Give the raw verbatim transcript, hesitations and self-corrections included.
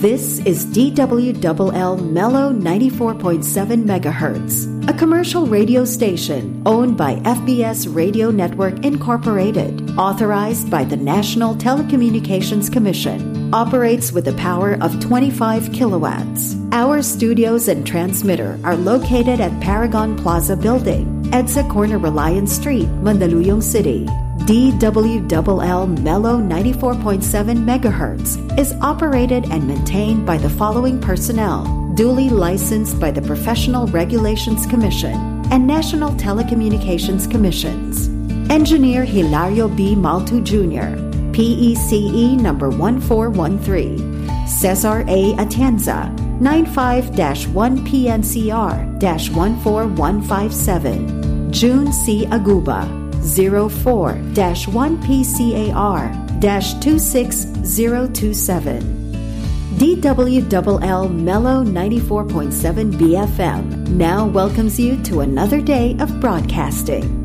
This is D W L L Mellow ninety-four point seven megahertz, a commercial radio station owned by F B S Radio Network Incorporated, authorized by the National Telecommunications Commission, operates with a power of twenty-five kilowatts. Our studios and transmitter are located at Paragon Plaza Building, EDSA Corner Reliance Street, Mandaluyong City. D W L L Mellow ninety-four point seven megahertz is operated and maintained by the following personnel, duly licensed by the Professional Regulations Commission and National Telecommunications Commissions. Engineer Hilario B. Maltu Junior, P E C E number one four one three, Cesar A. Atienza, ninety-five dash one P N C R dash one four one five seven, June C. Aguba, zero four dash one P C A R dash two six zero two seven. D W L L Mellow ninety-four point seven B F M now welcomes you to another day of broadcasting.